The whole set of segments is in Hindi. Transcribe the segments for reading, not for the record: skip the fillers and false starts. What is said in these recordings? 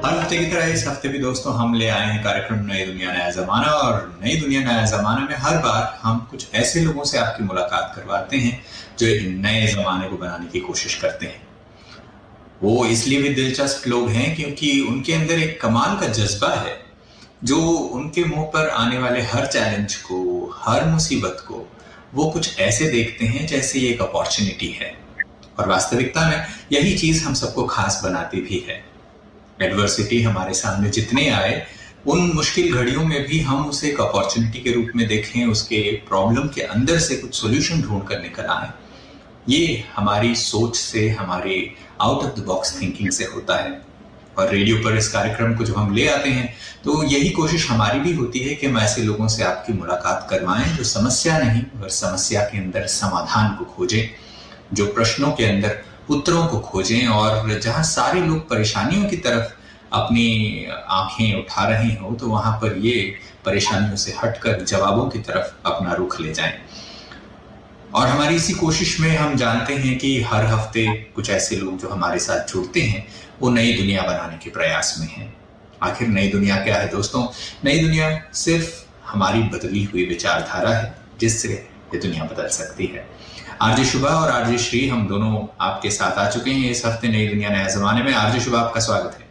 हर हफ्ते की तरह इस हफ्ते भी दोस्तों हम ले आए हैं कार्यक्रम नई दुनिया नया जमाना। और नई दुनिया नया जमाना में हर बार हम कुछ ऐसे लोगों से आपकी मुलाकात करवाते हैं जो एक नए जमाने को बनाने की कोशिश करते हैं। वो इसलिए भी दिलचस्प लोग हैं क्योंकि उनके अंदर एक कमाल का जज्बा है जो उनके मुंह पर आने वाले हर चैलेंज को, हर मुसीबत को वो कुछ ऐसे देखते हैं जैसे ये एक अपॉर्चुनिटी है। और वास्तविकता में यही चीज हम सबको खास बनाती भी है। एडवर्सिटी हमारे सामने जितने आए, उन मुश्किल घड़ियों में भी हम उसे एक अपॉर्चुनिटी के रूप में देखें, उसके प्रॉब्लम के अंदर से कुछ सॉल्यूशन ढूंढ कर निकल आए। ये हमारी सोच से, हमारे out of the box thinking से होता है। और रेडियो पर इस कार्यक्रम को जब हम ले आते हैं तो यही कोशिश हमारी भी होती है कि हम ऐसे लोगों से आपकी मुलाकात करवाएं जो समस्या नहीं और समस्या के अंदर समाधान को खोजें, जो प्रश्नों के अंदर उत्तरों को खोजें, और जहां सारे लोग परेशानियों की तरफ अपनी आंखें उठा रहे हो तो वहां पर ये परेशानियों से हटकर जवाबों की तरफ अपना रुख ले जाएं। और हमारी इसी कोशिश में हम जानते हैं कि हर हफ्ते कुछ ऐसे लोग जो हमारे साथ जुड़ते हैं वो नई दुनिया बनाने के प्रयास में हैं। आखिर नई दुनिया क्या है दोस्तों? नई दुनिया सिर्फ हमारी बदली हुई विचारधारा है जिससे ये दुनिया बदल सकती है। आरजे शुभा और आरजे श्री हम दोनों आपके साथ आ चुके हैं इस हफ्ते नई दुनिया नया जमाने में। आरजे शुभा, आपका स्वागत है।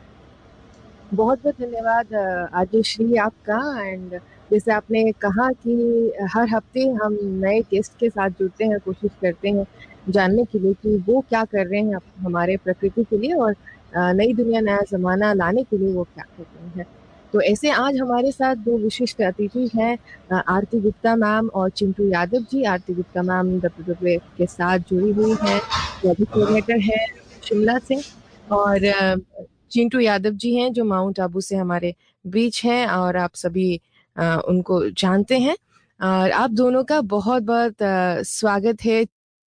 बहुत बहुत धन्यवाद आरजे श्री आपका। एंड जैसे आपने कहा कि हर हफ्ते हम नए गेस्ट के साथ जुड़ते हैं, कोशिश करते हैं जानने के लिए कि वो क्या कर रहे हैं हमारे प्रकृति के लिए और नई दुनिया नया जमाना लाने के लिए वो क्या कर रहे हैं। तो ऐसे आज हमारे साथ दो विशिष्ट अतिथि हैं, आरती गुप्ता मैम और चिंटू यादव जी। आरती गुप्ता मैम WWF के साथ जुड़ी हुई हैं, कोऑर्डिनेटर है शिमला से, और चिंटू यादव जी हैं जो माउंट आबू से हमारे बीच हैं और आप सभी उनको जानते हैं। और आप दोनों का बहुत बहुत स्वागत है।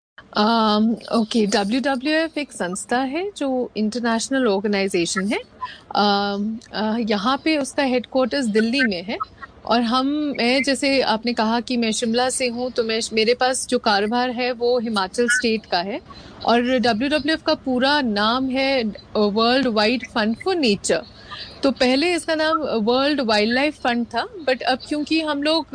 ओके, WWF एक संस्था है जो इंटरनेशनल ऑर्गेनाइजेशन है। यहाँ पे उसका हेडक्वार्टर्स दिल्ली में है। और मैं जैसे आपने कहा कि मैं शिमला से हूँ, तो मेरे पास जो कार्यभार है वो हिमाचल स्टेट का है। और WWF का पूरा नाम है world wide fund for nature. तो पहले इसका नाम वर्ल्ड वाइल्ड लाइफ फंड था, बट अब क्योंकि हम लोग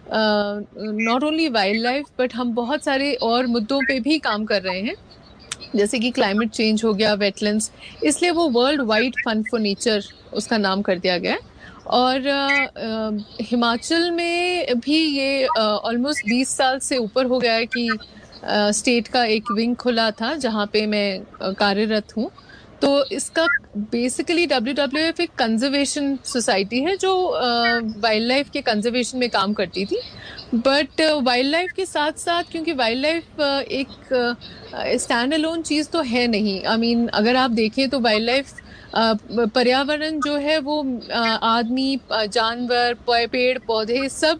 not only wild life but हम बहुत सारे और मुद्दों पे भी काम कर रहे हैं, जैसे कि क्लाइमेट चेंज हो गया, वेटलैंड्स, इसलिए वो world wide fund for nature उसका नाम कर दिया गया है। और हिमाचल में भी ये ऑलमोस्ट 20 साल से ऊपर हो गया है कि स्टेट का एक विंग खुला था जहाँ पे मैं कार्यरत हूँ। तो इसका बेसिकली WWF एक कंजर्वेशन सोसाइटी है जो वाइल्ड लाइफ के कंजर्वेशन में काम करती थी। बट वाइल्ड लाइफ के साथ साथ, क्योंकि वाइल्ड लाइफ एक स्टैंड अलोन चीज़ तो है नहीं, आई मीन अगर आप देखें तो वाइल्ड लाइफ पर्यावरण जो है वो आदमी, जानवर, पेड़ पौधे सब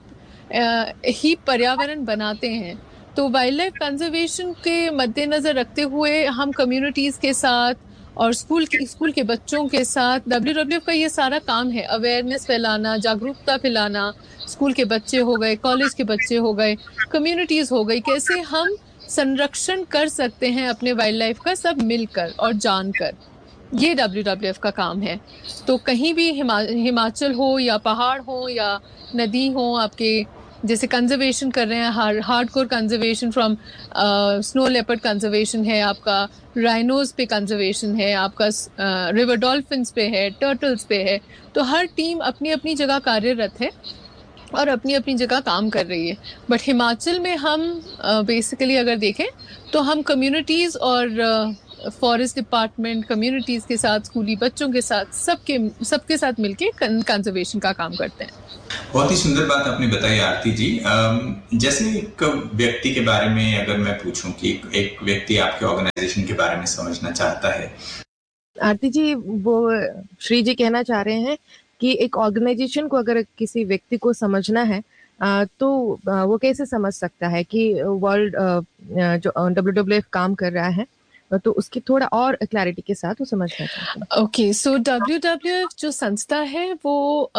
ही पर्यावरण बनाते हैं। तो वाइल्ड लाइफ कंजर्वेशन के मद्देनज़र रखते हुए हम कम्युनिटीज़ के साथ और स्कूल के बच्चों के साथ, WWF का ये सारा काम है अवेयरनेस फैलाना, जागरूकता फैलाना। स्कूल के बच्चे हो गए, कॉलेज के बच्चे हो गए, कम्युनिटीज़ हो गई, कैसे हम संरक्षण कर सकते हैं अपने वाइल्ड लाइफ का, सब मिलकर और जानकर। ये WWF का काम है। तो कहीं भी हिमाचल हो या पहाड़ हो या नदी हो, आपके जैसे कंजर्वेशन कर रहे हैं, hardcore conservation from snow leopard conservation है, आपका राइनोज पे कंजर्वेशन है, आपका रिवर डॉल्फिन्स पे है, टर्टल्स पे है। तो हर टीम अपनी अपनी जगह कार्यरत है और अपनी अपनी जगह काम कर रही है। बट हिमाचल में हम बेसिकली अगर देखें तो हम कम्युनिटीज़ और फॉरेस्ट डिपार्टमेंट, कम्युनिटीज़ के साथ, स्कूली बच्चों के साथ, सबके साथ मिलके कंजर्वेशन का काम करते हैं। बहुत ही सुंदर बात आपने बताई आरती जी। जैसे एक व्यक्ति के बारे में अगर मैं पूछूं कि एक व्यक्ति आपके ऑर्गेनाइजेशन के बारे में समझना चाहता है। आरती जी, वो श्री जी कहना चाह रहे हैं कि एक ऑर्गेनाइजेशन को अगर किसी व्यक्ति को समझना है तो वो कैसे समझ सकता है कि वर्ल्ड जो WWF काम कर रहा है, तो उसकी थोड़ा और क्लैरिटी के साथ वो समझना चाहते हैं। ओके, सो WWF जो संस्था है वो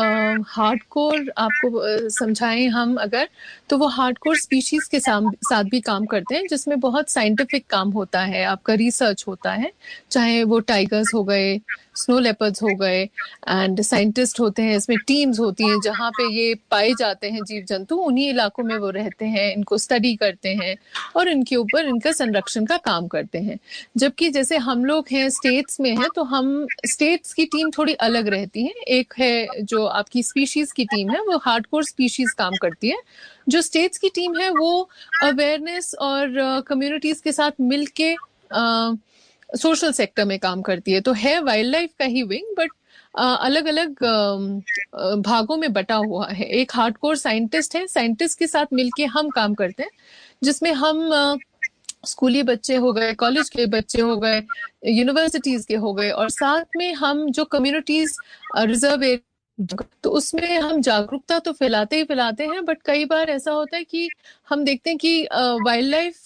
हार्डकोर आपको समझाएं हम अगर, तो वो हार्डकोर स्पीशीज के साथ भी काम करते हैं, जिसमें बहुत साइंटिफिक काम होता है, आपका रिसर्च होता है, चाहे वो टाइगर्स हो गए, स्नो लेपर्ड्स हो गए, एंड साइंटिस्ट होते हैं, इसमें टीम्स होती हैं जहाँ पे ये पाए जाते हैं जीव जंतु, उन्हीं इलाकों में वो रहते हैं, इनको स्टडी करते हैं और इनके ऊपर इनका संरक्षण का काम करते हैं। जबकि जैसे हम लोग हैं स्टेट्स में हैं, तो हम स्टेट्स की टीम थोड़ी अलग रहती है। एक है जो आपकी स्पीशीज की टीम है, वो हार्डकोर स्पीशीज काम करती है। जो स्टेट्स की टीम है वो अवेयरनेस और कम्युनिटीज के साथ मिलके सोशल सेक्टर में काम करती है। तो है वाइल्ड लाइफ का ही विंग, बट अलग अलग भागों में बटा हुआ है। एक हार्डकोर साइंटिस्ट है, साइंटिस्ट के साथ मिलके हम काम करते हैं, जिसमें हम स्कूली बच्चे हो गए, कॉलेज के बच्चे हो गए, यूनिवर्सिटीज के हो गए, और साथ में हम जो कम्युनिटीज रिजर्व एरिया, तो उसमें हम जागरूकता तो फैलाते ही फैलाते हैं। बट कई बार ऐसा होता है कि हम देखते हैं कि वाइल्ड लाइफ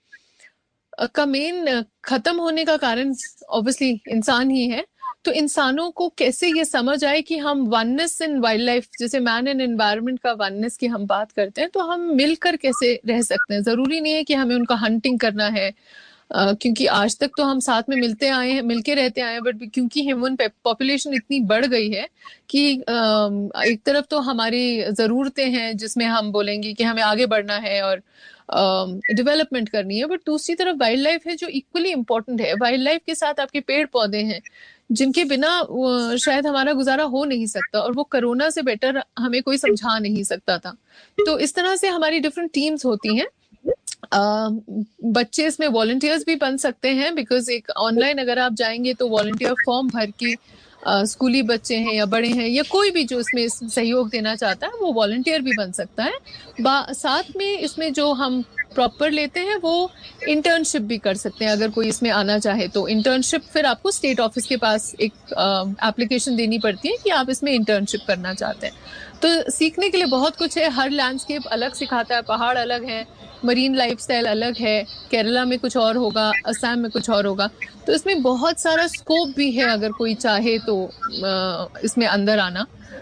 का मेन खत्म होने का कारण ऑब्वियसली इंसान ही है। तो इंसानों को कैसे ये समझ आए कि हम वननेस इन वाइल्ड लाइफ, जैसे मैन एंड एनवायरनमेंट का वननेस की हम बात करते हैं, तो हम मिलकर कैसे रह सकते हैं। जरूरी नहीं है कि हमें उनका हंटिंग करना है, क्योंकि आज तक तो हम साथ में मिलते आए हैं, मिलके रहते आए हैं, बट क्योंकि ह्यूमन पॉपुलेशन इतनी बढ़ गई है कि एक तरफ तो हमारी ज़रूरतें हैं जिसमें हम बोलेंगे कि हमें आगे बढ़ना है और डेवलपमेंट करनी है, बट दूसरी तरफ वाइल्ड लाइफ है जो इक्वली इम्पोर्टेंट है। वाइल्ड लाइफ के साथ आपके पेड़ पौधे हैं जिनके बिना शायद हमारा गुजारा हो नहीं सकता, और वो कोरोना से बेटर हमें कोई समझा नहीं सकता था। तो इस तरह से हमारी डिफरेंट टीम्स होती हैं। बच्चे इसमें वॉलंटियर्स भी बन सकते हैं, बिकॉज एक ऑनलाइन अगर आप जाएंगे तो वॉलंटियर फॉर्म भर के स्कूली बच्चे हैं या बड़े हैं या कोई भी जो इसमें सहयोग देना चाहता है वो वॉलंटियर भी बन सकता है। साथ में इसमें जो हम प्रॉपर लेते हैं वो इंटर्नशिप भी कर सकते हैं। अगर कोई इसमें आना चाहे तो इंटर्नशिप, फिर आपको स्टेट ऑफिस के पास एक एप्लीकेशन देनी पड़ती है कि आप इसमें इंटर्नशिप करना चाहते हैं। तो सीखने के लिए बहुत कुछ है। हर लैंडस्केप अलग सिखाता है, पहाड़ अलग है, मरीन लाइफस्टाइल अलग है, केरला में कुछ और होगा, असम में कुछ और होगा। तो इसमें बहुत सारा स्कोप भी है अगर कोई चाहे तो इसमें अंदर आना,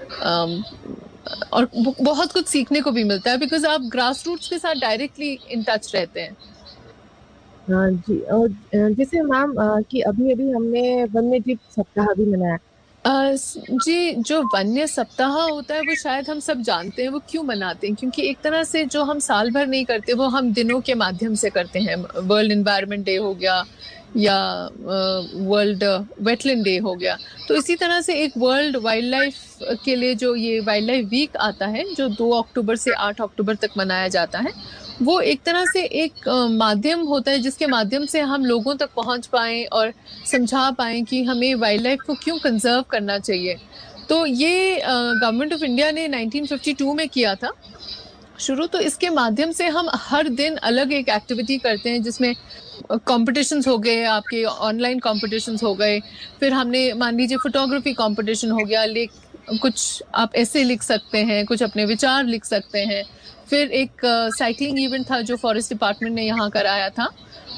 और बहुत कुछ सीखने को भी मिलता है, बिकॉज आप ग्रास रूट्स के साथ डायरेक्टली इन टच रहते हैं। हाँ जी। और जैसे मैम कि अभी अभी हमने वन्य जीव सप्ताह भी मनाया। जी, जो वन्य सप्ताह होता है वो शायद हम सब जानते हैं वो क्यों मनाते हैं, क्योंकि एक तरह से जो हम साल भर नहीं करते वो हम दिनों के माध्यम से करते हैं। वर्ल्ड एनवायरनमेंट डे हो गया या वर्ल्ड वेटलैंड डे हो गया, तो इसी तरह से एक वर्ल्ड वाइल्ड लाइफ के लिए जो ये वाइल्ड लाइफ वीक आता है जो 2 अक्टूबर से 8 अक्टूबर तक मनाया जाता है, वो एक तरह से एक माध्यम होता है जिसके माध्यम से हम लोगों तक पहुंच पाएं और समझा पाएं कि हमें वाइल्ड लाइफ को क्यों कंजर्व करना चाहिए। तो ये गवर्नमेंट ऑफ इंडिया ने 1952 में किया था शुरू। तो इसके माध्यम से हम हर दिन अलग एक एक्टिविटी करते हैं, जिसमें कॉम्पिटिशन्स हो गए, आपके ऑनलाइन कॉम्पिटिशन्स हो गए, फिर हमने मान लीजिए फोटोग्राफी कॉम्पिटिशन हो गया, कुछ आप ऐसे लिख सकते हैं, कुछ अपने विचार लिख सकते हैं। फिर एक साइकिलिंग इवेंट था जो फॉरेस्ट डिपार्टमेंट ने यहाँ कराया था,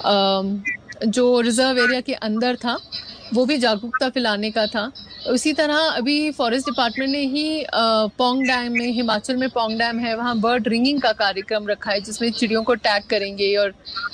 जो रिजर्व एरिया के अंदर था, वो भी जागरूकता फैलाने का था। उसी तरह अभी फॉरेस्ट डिपार्टमेंट ने ही पोंग डैम में, हिमाचल में पोंग डैम है, वहाँ बर्ड रिंगिंग का कार्यक्रम रखा है जिसमें चिड़ियों को टैग करेंगे और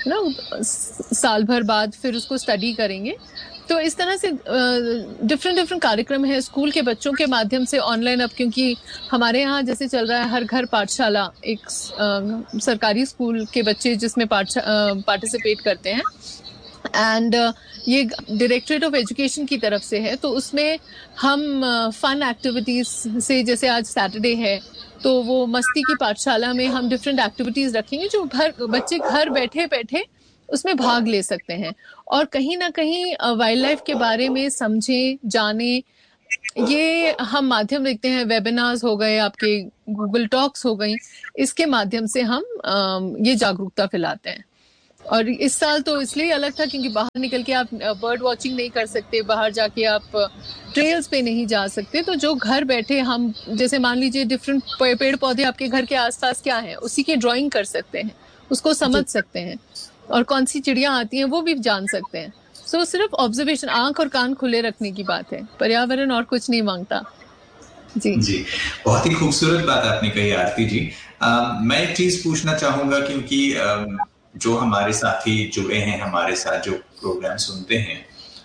साल भर बाद फिर उसको स्टडी करेंगे। तो इस तरह से डिफरेंट कार्यक्रम है स्कूल के बच्चों के माध्यम से ऑनलाइन। अब क्योंकि हमारे यहाँ जैसे चल रहा है हर घर पाठशाला, एक सरकारी स्कूल के बच्चे जिसमें पार्टिसिपेट करते हैं, एंड ये डायरेक्टरेट ऑफ एजुकेशन की तरफ से है। तो उसमें हम फन एक्टिविटीज से, जैसे आज सैटरडे है तो वो मस्ती की पाठशाला में हम डिफरेंट एक्टिविटीज रखेंगे जो बच्चे घर बैठे बैठे उसमें भाग ले सकते हैं और कहीं ना कहीं वाइल्ड लाइफ के बारे में समझें, जाने। ये हम माध्यम देखते हैं, वेबिनार्स हो गए, आपके गूगल टॉक्स हो गई, इसके माध्यम से हम ये जागरूकता फैलाते हैं। और इस साल तो इसलिए अलग था क्योंकि बाहर निकल के आप बर्ड वॉचिंग नहीं कर सकते, बाहर जाके आप ट्रेल्स पे नहीं जा सकते। तो जो घर बैठे हम, जैसे मान लीजिए डिफरेंट पेड़ पौधे आपके घर के आसपास क्या है, उसी की ड्राइंग कर सकते हैं, उसको समझ सकते हैं, और कौन सी चिड़ियां आती हैं वो भी जान सकते हैं। सो सिर्फ ऑब्जर्वेशन, आंख और कान खुले रखने की बात है, पर्यावरण और कुछ नहीं मांगता। जी, बहुत ही खूबसूरत बात आपने कही आरती जी। मैं एक चीज पूछना चाहूंगा, क्योंकि जो हमारे साथी जुड़े हैं, हमारे साथ जो प्रोग्राम सुनते हैं,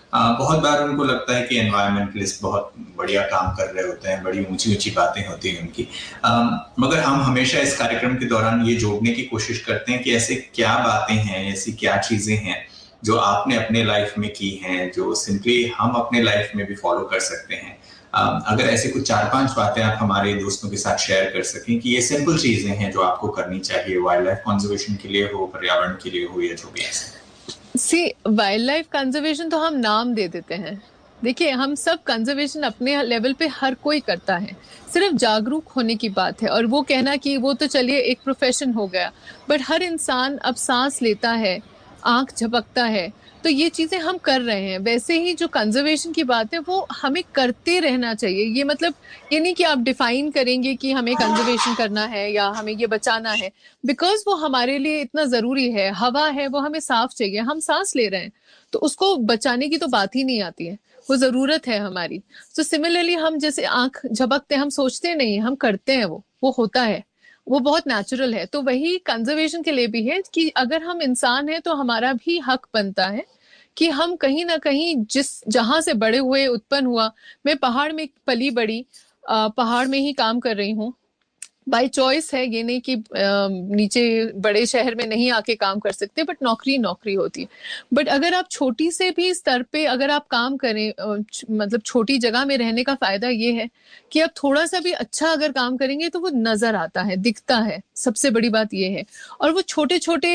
बहुत बार उनको लगता है कि एनवायरमेंटलिस्ट बहुत बढ़िया काम कर रहे होते हैं, बड़ी ऊंची ऊंची बातें होती हैं उनकी, मगर हम हमेशा इस कार्यक्रम के दौरान ये जोड़ने की कोशिश करते हैं कि ऐसे क्या बातें हैं, ऐसी क्या चीजें हैं जो आपने अपने लाइफ में की हैं, जो सिंपली हम अपने लाइफ में भी फॉलो कर सकते हैं। अगर ऐसे कुछ 4-5 बातें आप हमारे दोस्तों के साथ शेयर कर सकें कि ये सिंपल चीजें हैं जो आपको करनी चाहिए, वाइल्ड लाइफ कंजर्वेशन के लिए हो, पर्यावरण के लिए हो, या जो भी है। वाइल्ड लाइफ कंजर्वेशन तो हम नाम दे देते हैं। देखिए, हम सब कंजर्वेशन अपने लेवल पे हर कोई करता है, सिर्फ जागरूक होने की बात है। और वो कहना कि वो तो चलिए एक प्रोफेशन हो गया, बट हर इंसान अब सांस लेता है, आंख झपकता है, तो ये चीजें हम कर रहे हैं। वैसे ही जो कंजर्वेशन की बात है वो हमें करते रहना चाहिए। ये मतलब ये नहीं कि आप डिफाइन करेंगे कि हमें कंजर्वेशन करना है या हमें ये बचाना है, बिकॉज वो हमारे लिए इतना जरूरी है। हवा है, वो हमें साफ चाहिए, हम सांस ले रहे हैं, तो उसको बचाने की तो बात ही नहीं आती है, वो जरूरत है हमारी। तो सिमिलरली हम जैसे आंख झपकते हैं, हम सोचते नहीं, हम करते हैं, वो होता है, वो बहुत नेचुरल है। तो वही कंजर्वेशन के लिए भी है कि अगर हम इंसान हैं तो हमारा भी हक बनता है कि हम कहीं ना कहीं जहां से बड़े हुए, उत्पन्न हुआ, मैं पहाड़ में पली बड़ी, पहाड़ में ही काम कर रही हूँ, बाय चॉइस है, ये नहीं कि नीचे बड़े शहर में नहीं आके काम कर सकते, बट नौकरी होती है। बट अगर आप छोटी से भी स्तर पे अगर आप काम करें, मतलब छोटी जगह में रहने का फायदा ये है कि आप थोड़ा सा भी अच्छा अगर काम करेंगे तो वो नजर आता है, दिखता है, सबसे बड़ी बात ये है। और वो छोटे छोटे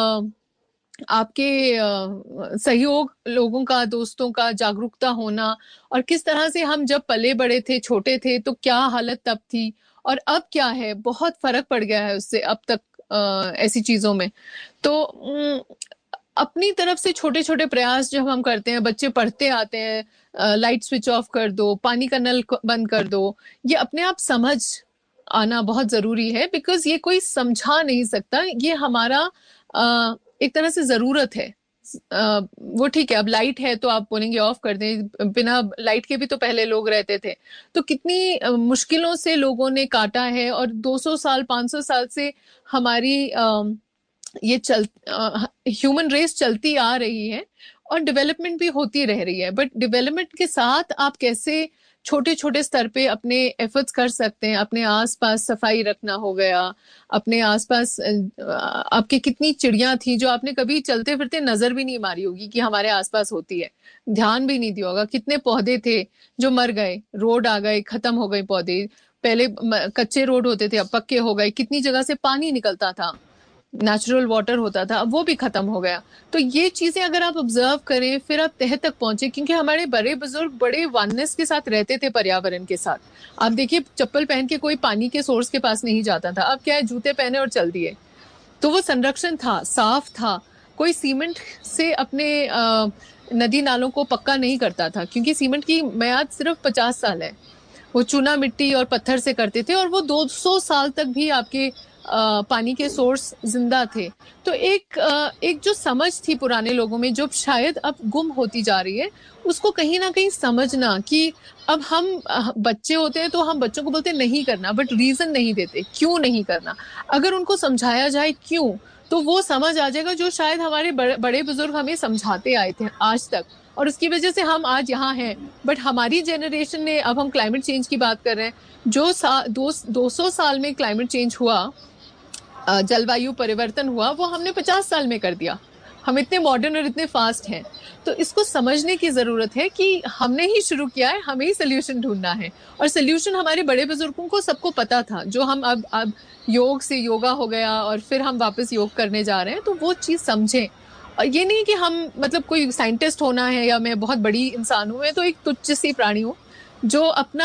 आपके सहयोग, लोगों का, दोस्तों का जागरूकता होना, और किस तरह से हम जब पले बड़े थे, छोटे थे, तो क्या हालत तब थी और अब क्या है, बहुत फर्क पड़ गया है उससे अब तक ऐसी चीजों में। तो अपनी तरफ से छोटे छोटे प्रयास जब हम करते हैं, बच्चे पढ़ते आते हैं, लाइट स्विच ऑफ कर दो, पानी का नल बंद कर दो, ये अपने आप समझ आना बहुत जरूरी है, बिकॉज ये कोई समझा नहीं सकता, ये हमारा एक तरह से जरूरत है। वो ठीक है, अब लाइट है तो आप बोलेंगे ऑफ कर दें, बिना लाइट के भी तो पहले लोग रहते थे, तो कितनी मुश्किलों से लोगों ने काटा है, और 200 साल 500 साल से हमारी ये ह्यूमन रेस चलती आ रही है, और डेवलपमेंट भी होती रह रही है। बट डेवलपमेंट के साथ आप कैसे छोटे छोटे स्तर पे अपने एफर्ट्स कर सकते हैं, अपने आसपास सफाई रखना हो गया, अपने आसपास आपके कितनी चिड़ियां थी जो आपने कभी चलते फिरते नजर भी नहीं मारी होगी कि हमारे आसपास होती है, ध्यान भी नहीं दिया होगा। कितने पौधे थे जो मर गए, रोड आ गए, खत्म हो गए पौधे, पहले कच्चे रोड होते थे अब पक्के हो गए, कितनी जगह से पानी निकलता था, नेचुरल वाटर होता था, अब वो भी खत्म हो गया। तो ये चीजें अगर आप ऑब्जर्व करें, फिर आप तह तक पहुंचे, क्योंकि हमारे बड़े बुजुर्ग बड़े वननेस के साथ रहते थे पर्यावरण के साथ। आप देखिए, चप्पल पहन के कोई पानी के सोर्स के पास नहीं जाता था, अब क्या है, जूते पहने और चल दिए। तो वो संरक्षण था, साफ था, कोई सीमेंट से अपने नदी नालों को पक्का नहीं करता था, क्योंकि सीमेंट की मियाद सिर्फ 50 साल है। वो चूना मिट्टी और पत्थर से करते थे, और वो 200 साल तक भी आपके पानी के सोर्स जिंदा थे। तो एक जो समझ थी पुराने लोगों में, जो शायद अब गुम होती जा रही है, उसको कहीं ना कहीं समझना कि अब हम बच्चे होते हैं तो हम बच्चों को बोलते नहीं करना, बट रीजन नहीं देते क्यों नहीं करना। अगर उनको समझाया जाए क्यों, तो वो समझ आ जाएगा, जो शायद हमारे बड़े बुजुर्ग हमें समझाते आए थे आज तक, और उसकी वजह से हम आज यहाँ हैं। बट हमारी जनरेशन ने, अब हम क्लाइमेट चेंज की बात कर रहे हैं, जो 200 साल में क्लाइमेट चेंज हुआ, जलवायु परिवर्तन हुआ, वो हमने 50 साल में कर दिया। हम इतने मॉडर्न और इतने फास्ट हैं। तो इसको समझने की जरूरत है कि हमने ही शुरू किया है, हमें ही सोल्यूशन ढूंढना है। और सोल्यूशन हमारे बड़े बुजुर्गों को सबको पता था, जो हम अब योग से योगा हो गया और फिर हम वापस योग करने जा रहे हैं, तो वो चीज समझें। और ये नहीं कि हम मतलब कोई साइंटिस्ट होना है या मैं बहुत बड़ी इंसान हूँ, मैं तो एक तुच्छ सी प्राणी हूँ जो अपना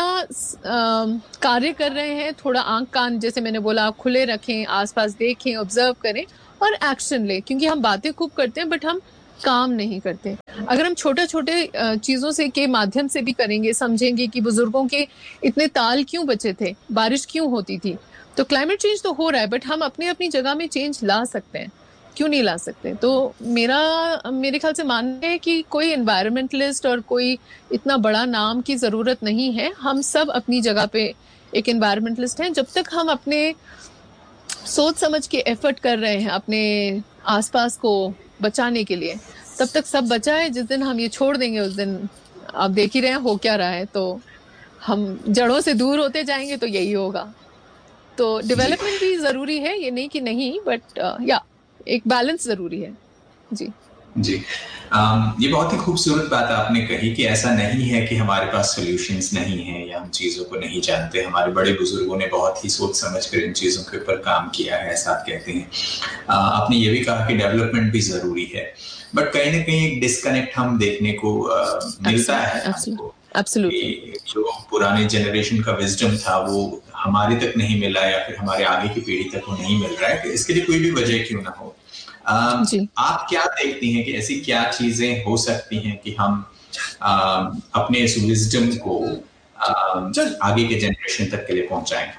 कार्य कर रहे हैं। थोड़ा आंख कान, जैसे मैंने बोला, आप खुले रखें, आसपास देखें, ऑब्जर्व करें और एक्शन लें, क्योंकि हम बातें खूब करते हैं बट हम काम नहीं करते। अगर हम छोटे छोटे चीजों से के माध्यम से भी करेंगे, समझेंगे कि बुजुर्गों के इतने ताल क्यों बचे थे, बारिश क्यों होती थी, तो क्लाइमेट चेंज तो हो रहा है, बट हम अपनी अपनी जगह में चेंज ला सकते हैं, क्यों नहीं ला सकते। तो मेरे ख्याल से मानना है कि कोई एनवायरमेंटलिस्ट और कोई इतना बड़ा नाम की जरूरत नहीं है। हम सब अपनी जगह पे एक एनवायरमेंटलिस्ट हैं। जब तक हम अपने सोच समझ के एफर्ट कर रहे हैं अपने आसपास को बचाने के लिए, तब तक सब बचा है, जिस दिन हम ये छोड़ देंगे उस दिन आप देख ही रहे हैं हो क्या रहा है। तो हम जड़ों से दूर होते जाएंगे तो यही होगा। तो डेवलपमेंट भी जरूरी है, ये नहीं कि नहीं, बट या एक बैलेंस जरूरी है। जी जी ये बहुत ही खूबसूरत बात आपने कही कि ऐसा नहीं है कि हमारे पास सॉल्यूशंस नहीं है या हम चीजों को नहीं जानते। हमारे बड़े बुजुर्गों ने बहुत ही सोच समझकर इन चीजों के ऊपर काम किया है, ऐसा आप कहते हैं। आपने ये भी कहा कि डेवलपमेंट भी जरूरी है, बट कहीं ना कहीं एक डिस्कनेक्ट हम देखने को मिलता है हमको। जो पुराने जनरेशन का विजडम था वो हमारे तक नहीं मिला या फिर हमारे आगे की पीढ़ी तक वो नहीं मिल रहा है। इसके लिए कोई भी वजह क्यों ना हो, आप क्या देखती हैं कि ऐसी क्या चीजें हो सकती हैं कि हम अपने इस विजडम को आगे के जनरेशन तक के लिए पहुंचाएं?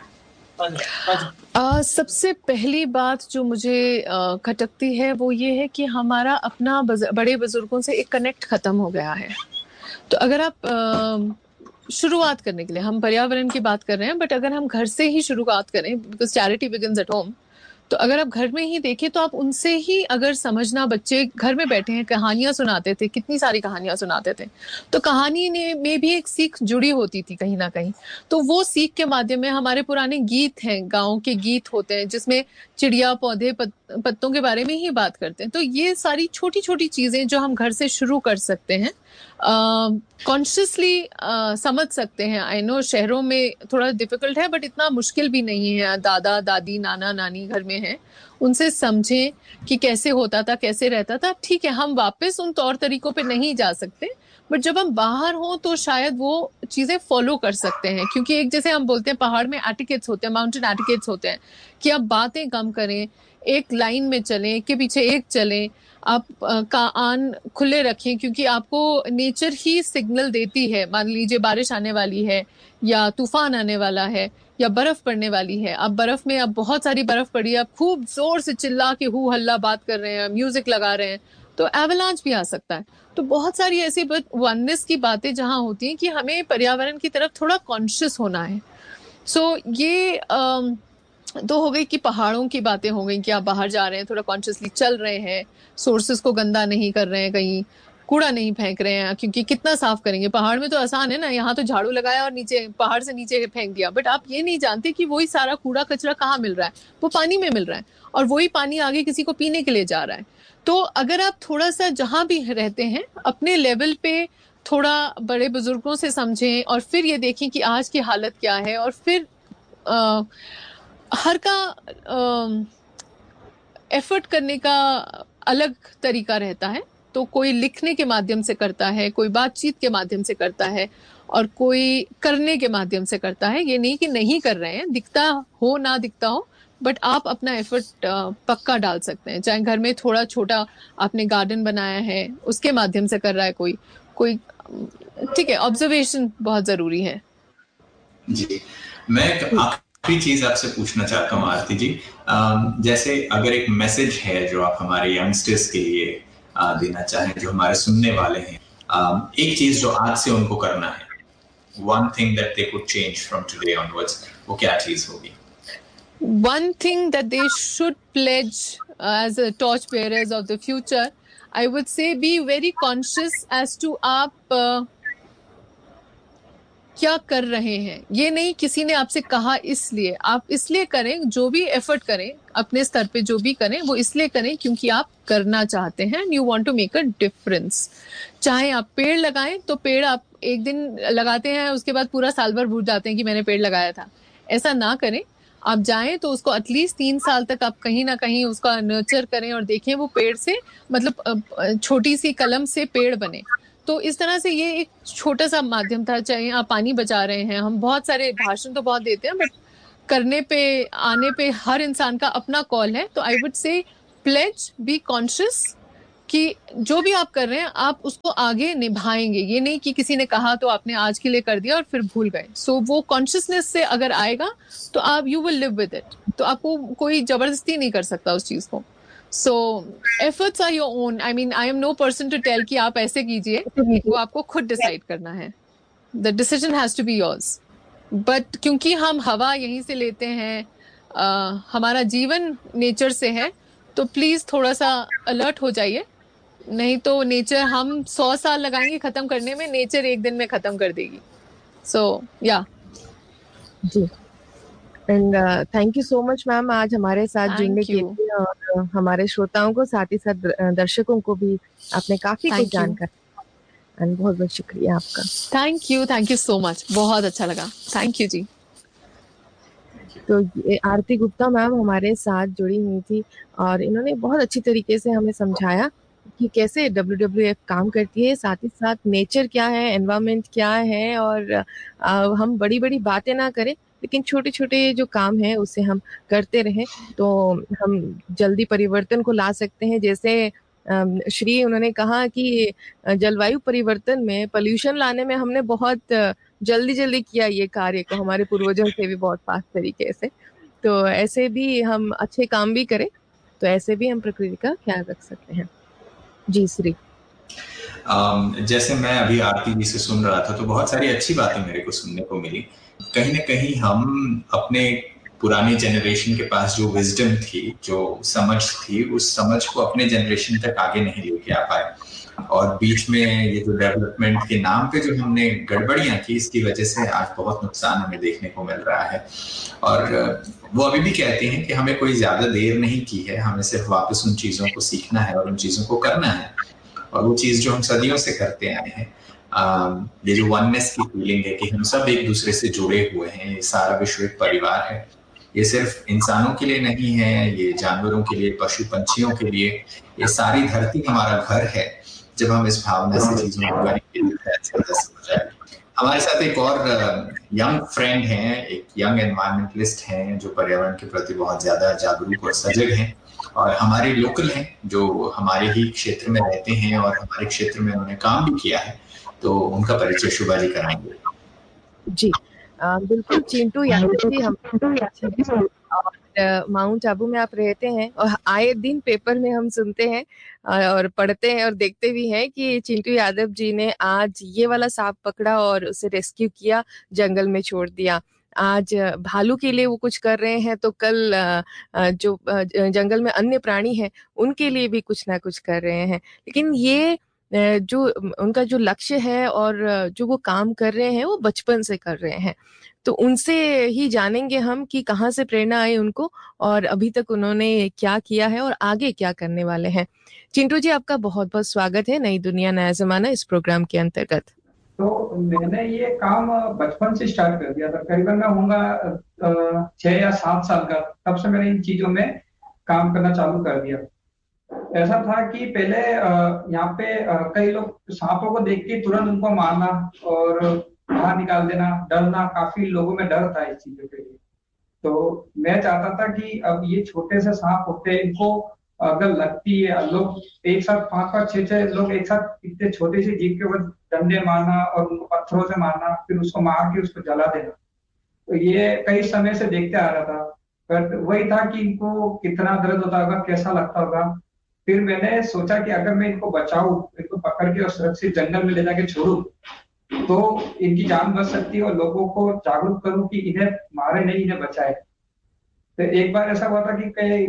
सबसे पहली बात जो मुझे खटकती है वो ये है कि हमारा अपना बड़े बुजुर्गों से एक कनेक्ट खत्म हो गया है। तो अगर आप शुरुआत करने के लिए, हम पर्यावरण की बात कर रहे हैं, बट अगर हम घर से ही शुरुआत करें, because charity begins at home, तो अगर आप घर में ही देखें तो आप उनसे ही अगर समझना, बच्चे घर में बैठे हैं, कहानियां सुनाते थे, कितनी सारी कहानियां सुनाते थे, तो कहानी में भी एक सीख जुड़ी होती थी कहीं ना कहीं। तो वो सीख के माध्यम में हमारे पुराने गीत हैं, गाँव के गीत होते हैं जिसमें चिड़िया, पौधे, पत्तों के बारे में ही बात करते हैं। तो ये सारी छोटी छोटी चीजें जो हम घर से शुरू कर सकते हैं, कॉन्शियसली समझ सकते हैं। आई नो शहरों में थोड़ा डिफिकल्ट है, बट इतना मुश्किल भी नहीं है। दादा दादी नाना नानी घर में हैं, उनसे समझें कि कैसे होता था, कैसे रहता था। ठीक है, हम वापस उन तौर तरीकों पे नहीं जा सकते, बट जब हम बाहर हों तो शायद वो चीजें फॉलो कर सकते हैं। क्योंकि एक जैसे हम बोलते हैं पहाड़ में एटिकेट्स होते हैं, माउंटेन एटिकेट्स होते हैं, कि आप बातें कम करें, एक लाइन में चलें, एक के पीछे एक चलें, आप कान खुले रखें, क्योंकि आपको नेचर ही सिग्नल देती है। मान लीजिए बारिश आने वाली है या तूफान आने वाला है या बर्फ पड़ने वाली है। अब बर्फ में अब बहुत सारी बर्फ पड़ी है, आप खूब जोर से चिल्ला के हू हल्ला बात कर रहे हैं, म्यूजिक लगा रहे हैं, तो एवलांच भी आ सकता है। तो बहुत सारी ऐसी वननेस की बातें जहां होती हैं कि हमें पर्यावरण की तरफ थोड़ा कॉन्शियस होना है। सो ये तो हो गई कि पहाड़ों की बातें हो गई कि आप बाहर जा रहे हैं, थोड़ा कॉन्शियसली चल रहे हैं, सोर्सेस को गंदा नहीं कर रहे हैं, कहीं कूड़ा नहीं फेंक रहे हैं, क्योंकि कितना साफ करेंगे। पहाड़ में तो आसान है ना, यहाँ तो झाड़ू लगाया और नीचे पहाड़ से नीचे फेंक दिया, बट आप ये नहीं जानते कि वही सारा कूड़ा कचरा कहाँ मिल रहा है, वो पानी में मिल रहा है, और वही पानी आगे किसी को पीने के लिए जा रहा है। तो अगर आप थोड़ा सा जहां भी रहते हैं अपने लेवल पे थोड़ा बड़े बुजुर्गों से समझें, और फिर ये देखें कि आज की हालत क्या है, और फिर हर का एफर्ट करने का अलग तरीका रहता है। तो कोई लिखने के माध्यम से करता है, कोई बातचीत के माध्यम से करता है, और कोई करने के माध्यम से करता है। ये नहीं कि नहीं कर रहे हैं, दिखता हो ना दिखता हो, बट आप अपना एफर्ट पक्का डाल सकते हैं। चाहे घर में थोड़ा छोटा आपने गार्डन बनाया है, उसके माध्यम से कर रहा है कोई ठीक है। ऑब्जर्वेशन बहुत जरूरी है। जी, मैं आखिरी चीज आपसे पूछना चाहता हूँ आरती जी, जैसे अगर एक मैसेज है जो आप हमारे यंगस्टर्स के लिए देना चाहें, जो हमारे सुनने वाले हैं, एक चीज जो आज से उनको करना है, one thing that they could change from today onwards, वो क्या चीज होगी? One thing that they should pledge as a torch bearers of the future, I would say be very conscious as to आप क्या कर रहे हैं। ये नहीं किसी ने आपसे कहा इसलिए, आप इसलिए करें, जो भी एफर्ट करें अपने स्तर पे, जो भी करें वो इसलिए करें क्योंकि आप करना चाहते हैं, you want to make a difference. चाहे आप पेड़ लगाएं, तो पेड़ आप एक दिन लगाते हैं, उसके बाद पूरा साल भर भूल जाते हैं कि मैंने पेड़ लगाया था। ऐसा ना करें, आप जाएं तो उसको एटलीस्ट 3 साल तक आप कहीं ना कहीं उसका नर्चर करें और देखें वो पेड़ से, मतलब छोटी सी कलम से पेड़ बने। तो इस तरह से ये एक छोटा सा माध्यम था। चाहे आप पानी बचा रहे हैं, हम बहुत सारे भाषण तो बहुत देते हैं, बट करने पे आने पे हर इंसान का अपना कॉल है। तो I would say pledge, be conscious कि जो भी आप कर रहे हैं आप उसको आगे निभाएंगे। ये नहीं कि किसी ने कहा तो आपने आज के लिए कर दिया और फिर भूल गए। सो वो कॉन्शियसनेस से अगर आएगा तो आप you will live with it. तो आपको कोई जबरदस्ती नहीं कर सकता उस चीज को। So efforts are your own. I mean, I am no person to tell कि आप ऐसे कीजिए, वो आपको खुद डिसाइड करना है। The decision has to be yours. But क्योंकि हम हवा यहीं से लेते हैं, हमारा जीवन नेचर से है, तो प्लीज थोड़ा सा अलर्ट हो जाइए। नहीं तो नेचर हम 100 साल लगाएंगे खत्म करने में, नेचर एक दिन में खत्म कर देगी। सो या जी, and thank you so much ma'am आज हमारे साथ जुड़ने थैंक के यू, लिए, और हमारे श्रोताओं को साथ ही साथ दर्शकों को भी आपने काफी कुछ थैंक यू, जानकारी, एंड बहुत बहुत शुक्रिया आपका। थैंक यू सो मच, बहुत अच्छा लगा, थैंक यू जी। तो ये आरती गुप्ता मैम हमारे साथ जुड़ी हुई थी और इन्होंने बहुत अच्छी तरीके से हमें समझाया कि कैसे WWF काम करती है, साथ ही साथ नेचर क्या है, एनवायरनमेंट क्या है, और हम बड़ी बड़ी बातें ना करें लेकिन छोटे छोटे जो काम है उसे हम करते रहें तो हम जल्दी परिवर्तन को ला सकते हैं। जैसे श्री उन्होंने कहा कि जलवायु परिवर्तन में पोल्यूशन लाने में हमने बहुत जल्दी जल्दी किया ये कार्य को, हमारे पूर्वजों से भी बहुत फास्ट तरीके से। तो ऐसे भी हम अच्छे काम भी करें तो ऐसे भी हम प्रकृति का ख्याल रख सकते हैं। जी श्री। जैसे मैं अभी आरती जी से सुन रहा था तो बहुत सारी अच्छी बातें मेरे को सुनने को मिली। कहीं ना कहीं हम अपने पुराने जनरेशन के पास जो विजडम थी, जो समझ थी, उस समझ को अपने जनरेशन तक आगे नहीं लेके आ पाए, और बीच में ये जो डेवलपमेंट के नाम पे जो हमने गड़बड़ियां की, इसकी वजह से आज बहुत नुकसान हमें देखने को मिल रहा है। और वो अभी भी कहते हैं कि हमें कोई ज्यादा देर नहीं की है, हमें सिर्फ वापस उन चीजों को सीखना है और उन चीजों को करना है। और वो चीज जो हम सदियों से करते आए हैं, ये जो वननेस की फीलिंग है कि हम सब एक दूसरे से जुड़े हुए हैं, ये सारा विश्व एक परिवार है। ये सिर्फ इंसानों के लिए नहीं है, ये जानवरों के लिए, पशु पंछियों के लिए, ये सारी धरती हमारा घर है। जब हम इस भावना से चीजों को करेंगे ज्यादा समझ आएगी। हमारे साथ एक और यंग फ्रेंड हैं, एक यंग एनवायरमेंटलिस्ट हैं जो पर्यावरण के प्रति बहुत ज्यादा जागरूक और सजग हैं, और हमारे लोकल हैं जो हमारे ही क्षेत्र में रहते हैं और हमारे क्षेत्र में उन्होंने काम भी किया है। तो उनका परिचय शुभा जी कराएंगे। जी बिल्कुल, चिंटू यादव जी, हम और माउंट आबू में आप रहते हैं और आए दिन पेपर में हम सुनते हैं और पढ़ते हैं और देखते भी हैं कि चिंटू यादव जी ने आज ये वाला सांप पकड़ा और उसे रेस्क्यू किया, जंगल में छोड़ दिया। आज भालू के लिए वो कुछ कर रहे हैं तो कल जो जंगल में अन्य प्राणी हैं उनके लिए भी कुछ ना कुछ कर रहे हैं। लेकिन ये जो उनका जो लक्ष्य है और जो वो काम कर रहे हैं वो बचपन से कर रहे हैं। तो उनसे ही जानेंगे हम कि कहाँ से प्रेरणा आई उनको और अभी तक उन्होंने क्या किया है और आगे क्या करने वाले हैं। चिंटू जी, आपका बहुत बहुत स्वागत है नई दुनिया नया जमाना इस प्रोग्राम के अंतर्गत। तो मैंने ये काम बचपन से स्टार्ट कर दिया था, करीबन मैं होऊंगा 6 या 7 साल का, तब से मैंने इन चीजों में काम करना चालू कर दिया। ऐसा था कि पहले यहाँ पे कई लोग सांपों को देख के तुरंत उनको मारना और बाहर निकाल देना, डरना, काफी लोगों में डर था इस चीजों के लिए। तो मैं चाहता था कि अब ये छोटे से सांप होते हैं, इनको अगर लगती है, लोग एक साथ 5-5, 6-6 लोग एक साथ इतने छोटे से जीव के ऊपर डंडे मारना और उनको पत्थरों से मारना, फिर उसको मार के उसको जला देना, तो ये कई समय से देखते आ रहा था। पर वही था कि इनको कितना दर्द होता होगा, कैसा लगता होगा। फिर मैंने सोचा कि अगर मैं इनको बचाऊं, इनको पकड़ के और सुरक्षित जंगल में ले जाके छोड़ूं, तो इनकी जान बच सकती है और लोगों को जागरूक करूं कि इन्हें मारे नहीं, इन्हें बचाए। तो एक बार ऐसा हुआ था कि कई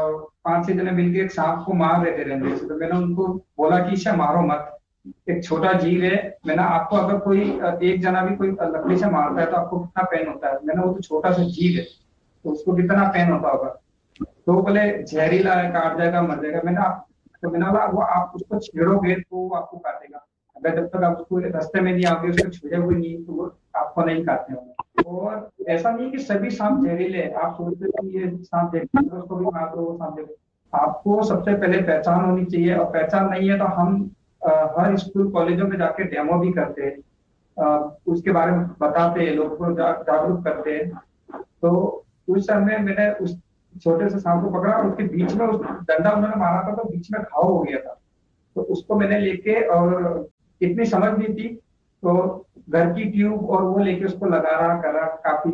5-6 जने मिलकर एक सांप को मार रहे थे डंडे से। तो मैंने उनको बोला कि इसे मारो मत, एक छोटा जीव है। मैंने आपको अगर कोई एक जना भी कोई लकड़ी से मारता है तो आपको कितना पेन होता है। मैंने वो तो छोटा सा जीव है तो उसको कितना पेन होता होगा। तो बोले जहरीला है, काट जाएगा, मर जाएगा। तो मैंने बोला वो आप उसको छेड़ोगे तो वो आपको काटेगा, अगर जब तक आप उसको रास्ते में नहीं आओगे, उसको छेड़ोगे नहीं, तो वो आपको नहीं काटने वाला। और ऐसा नहीं कि सभी सांप जहरीले हैं। आप सोचते कि ये सांप जहरीले तो उसको भी मार दो, वो सांप जहरीले। आपको सबसे पहले पहचान होनी चाहिए, और पहचान नहीं है तो हम हर स्कूल कॉलेजों में जाके डेमो भी करते हैं, उसके बारे में बताते हैं, लोगों को जागरूक करते हैं। तो उस समय मैंने उस छोटे से सांप को पकड़ा और उसके बीच में उस डंडा उन्होंने मारा था तो बीच में घाव हो गया था। तो उसको मैंने लेके, और इतनी समझ नहीं थी तो घर की ट्यूब और वो लेके उसको लगा रहा करा काफी,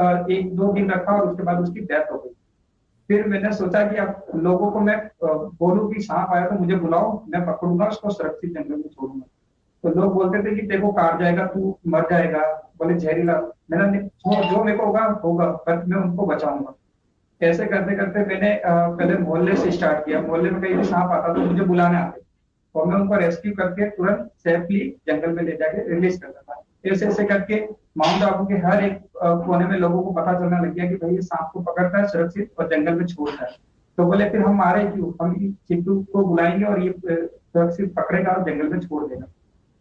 1-2 दिन रखा और उसके बाद उसकी डेथ हो गई। फिर मैंने सोचा कि अब लोगों को मैं बोलूं कि सांप आया तो मुझे बुलाओ, मैं पकड़ूंगा उसको, सुरक्षित जंगल में छोड़ूंगा। तो लोग बोलते थे कि देखो काट जाएगा, तू मर जाएगा, बोले जहरीला। मैंने जो मेरे को होगा होगा, पर मैं उनको बचाऊंगा। ऐसे करते करते मैंने पहले मोहल्ले से स्टार्ट किया। मोहल्ले में कहीं भी सांप आता तो मुझे बुलाने आते, और मैं उनको रेस्क्यू करके तुरंत सेफली जंगल में ले जाके रिलीज करता था। ऐसे ऐसे करके माउंट आबू के हर एक कोने में लोगों को पता चलने लग गया कि भाई ये सांप को पकड़ता है सुरक्षित और जंगल में छोड़ता है। तो बोले फिर हम आ रहे क्यों, हम चिंटू को बुलाएंगे और ये सुरक्षित पकड़ेगा और जंगल में छोड़ देगा।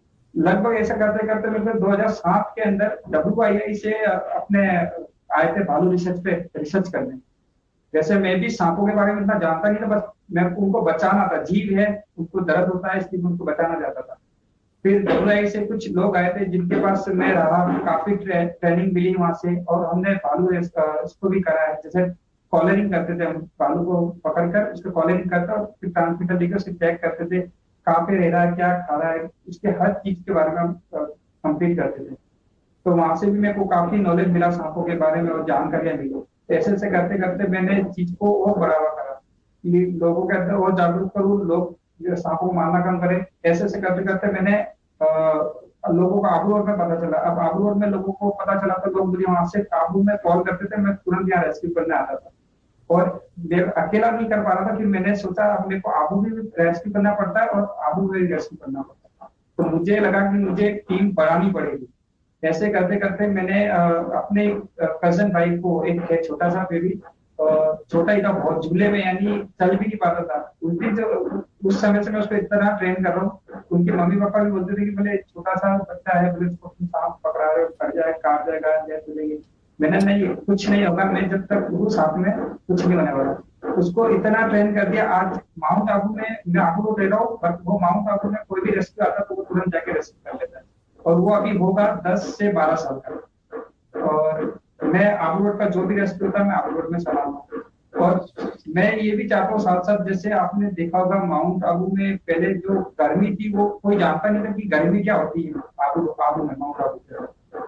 लगभग ऐसा करते करते लगभग 2007 के अंदर WII से अपने आए थे भालू रिसर्च पे रिसर्च करने। जैसे मैं भी सांपों के बारे में इतना जानता नहीं था, बस मैं उनको बचाना था, जीव है उनको दर्द होता है इसलिए उनको बचाना चाहता था। फिर WII से कुछ लोग आए थे जिनके पास मैं रहा, काफी ट्रेनिंग मिली वहां से, और हमने भालू इसको भी करा है। जैसे कॉलरिंग करते थे, हम भालू को पकड़कर उसको कॉलरिंग करते और फिर ट्रांसमीटर लेकर उसे चेक करते थे कहाँ पे रह रहा है, क्या खा रहा है, उसके हर चीज के बारे में हम कंप्लीट करते थे। तो वहां से भी मेरे को काफी नॉलेज मिला सांपों के बारे में और जानकारियां मिली। ऐसे ऐसे करते करते मैंने चीज को और बढ़ावा करा कि लोगों के अंदर और जागरूक करूँ, लोग जो सांपों को मारना कम करें। ऐसे ऐसे करते करते मैंने लोगों को आबू रोड में पता चला। अब आबू रोड में लोगों को पता चला तो लोग मुझे वहां से आबू में कॉल करते थे, मैं तुरंत यहाँ रेस्क्यू करने आता था। और मैं अकेला नहीं कर पा रहा था, फिर मैंने सोचा अब मेरे को आबू भी रेस्क्यू करना पड़ता है और आबू में भी रेस्क्यू करना पड़ता है। तो मुझे लगा कि मुझे टीम बढ़ानी पड़ेगी। ऐसे करते करते मैंने अपने कजन भाई को, एक है छोटा सा बेबी, छोटा ही था बहुत, झूले में यानी चल भी नहीं पाता था उनकी, जो उस समय से मैं उसको इतना ट्रेन कर रहा हूँ। उनके मम्मी पापा भी बोलते थे कि बोले छोटा सा बच्चा है, बोले उसको तुम सांप पकड़ा रहे हो, फट जाए, काट जाएगा, जैसे चलेगी। मैंने नहीं, कुछ नहीं होगा, मैं जब तक हूँ साथ में कुछ नहीं होने वाला। उसको इतना ट्रेन कर दिया। आज माउंट आबू में मैं आबू को दे रहा हूँ, बट वो माउंट आबू में कोई भी रेस्क्यू आता तो वो तुरंत जाके रेस्क्यू कर लेता है। और वो अभी होगा 10 से 12 साल का। और मैं आबू रोड का जो भी रेस्क्यू होता है मैं आबू रोड में चला हूँ। और मैं ये भी चाहता हूँ साथ साथ, जैसे आपने देखा होगा माउंट आबू में पहले जो गर्मी थी वो कोई जानता नहीं था कि गर्मी क्या होती है। आबू में माउंट आबू में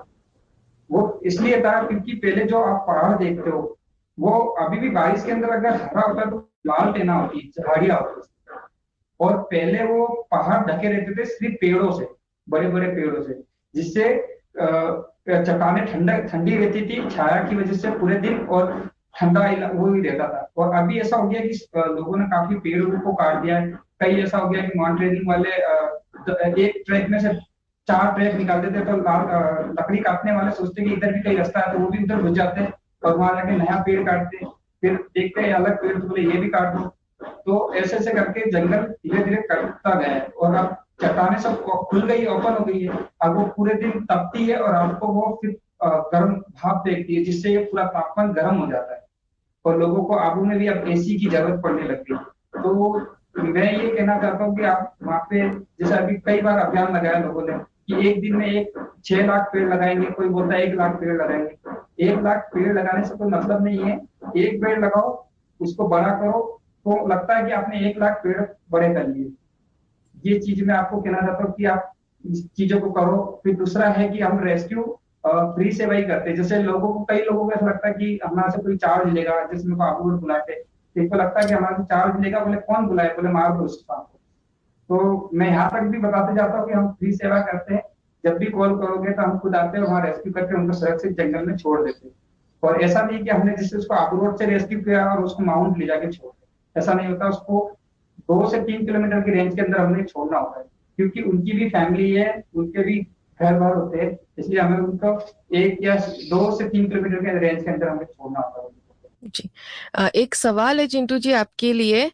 वो इसलिए था क्योंकि पहले जो आप पहाड़ देखते हो वो अभी भी बारिश के अंदर अगर हरा होता है तो लाल टेना होती है, झाड़ियां होती है। और पहले वो पहाड़ ढके रहते थे सिर्फ पेड़ों से, बड़े बड़े पेड़ों से, जिससे चट्टानें ठंडी रहती थी छाया की वजह से पूरे दिन, और ठंडा वो ही रहता था। और अभी ऐसा हो गया कि लोगों ने काफी पेड़ों को काट दिया है। कई ऐसा हो गया कि माउंटेनियरिंग वाले एक ट्रैक में से 4 ट्रैक निकाल देते, तो लकड़ी काटने वाले सोचते कि इधर भी कहीं रास्ता है तो वो भी उधर घुस जाते हैं और वहां जाके नया पेड़ काटते, फिर देखते हैं अलग पेड़, तो बोले ये भी काट दो। तो ऐसे ऐसे करके जंगल धीरे धीरे कटता गया है। और अब चट्टानें सब खुल गई, ओपन हो गई है। अब वो पूरे दिन तपती है और आपको वो फिर गर्म भाप देखती है, जिससे ये पूरा तापमान गर्म हो जाता है। और लोगों को आबू में भी अब AC की जरूरत पड़ने लग गई। तो मैं ये कहना चाहता हूँ कि आप वहाँ पे, जैसे अभी कई बार अभियान लगाया लोगों ने कि एक दिन में 6 लाख पेड़ लगाएंगे, कोई बोलता है 1 लाख पेड़ लगाएंगे। 1 लाख पेड़ लगाने से कोई मतलब नहीं है। एक पेड़ लगाओ, उसको बड़ा करो, तो लगता है कि आपने 1 लाख पेड़ बड़े कर लिए। ये चीज मैं आपको कहना चाहता हूँ कि आप इस चीजों को करो। फिर दूसरा है कि हम रेस्क्यू फ्री सेवा ही करते हैं। जैसे लोगों को, कई लोगों को ऐसा लगता है कि हमारे से कोई चार्ज लेगा, जैसे मेरे को आबू रोड बुलाते, इनको लगता है कि हमारे से चार्ज लेगा। बोले कौन बुलाए, बोले मार दो उस सांप को। तो मैं यहाँ तक भी बताते जाता हूँ कि हम फ्री सेवा करते हैं। जब भी कॉल करोगे तो हम खुद आते हैं, वहाँ रेस्क्यू करके उनको सुरक्षित जंगल में छोड़ देते हैं। और ऐसा नहीं कि हमने जिससे उसको आबू रोड से रेस्क्यू किया और उसको माउंट ले जाके छोड़ दिया, ऐसा नहीं होता। उसको 2 से 3 किलोमीटर की रेंज के अंदर हमें छोड़ना होता है, क्योंकि उनकी भी फैमिली है, उनके भी घर बार होते हैं। इसलिए हमें उनको 1 या 2 से 3 किलोमीटर के रेंज के अंदर हमें छोड़ना होता है। जी, एक सवाल है चिंटू जी आपके लिए।